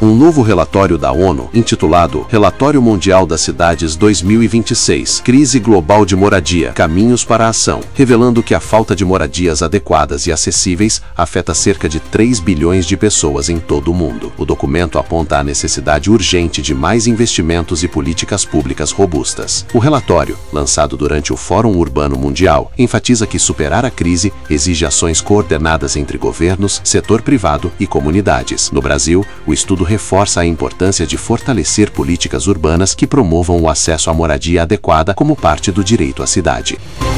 Um novo relatório da ONU, intitulado Relatório Mundial das Cidades 2026, Crise Global de Moradia, Caminhos para a Ação, revelando que a falta de moradias adequadas e acessíveis afeta cerca de 3 bilhões de pessoas em todo o mundo. O documento aponta a necessidade urgente de mais investimentos e políticas públicas robustas. O relatório, lançado durante o Fórum Urbano Mundial, enfatiza que superar a crise exige ações coordenadas entre governos, setor privado e comunidades. No Brasil, o estudo reforça a importância de fortalecer políticas urbanas que promovam o acesso à moradia adequada como parte do direito à cidade.